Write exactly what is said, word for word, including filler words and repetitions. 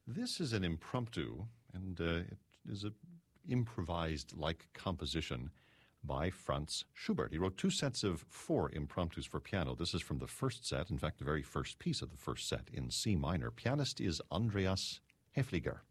This is an impromptu, and uh, it is an improvised-like composition by Franz Schubert. He wrote two sets of four impromptus for piano. This is from the first set, in fact, the very first piece of the first set in C minor. Pianist is Andreas Häfliger.